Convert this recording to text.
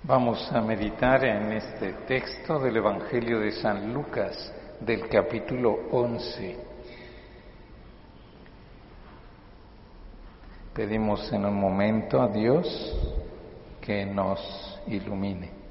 Vamos a meditar en este texto del Evangelio de San Lucas, del capítulo 11. Pedimos en un momento a Dios que nos ilumine.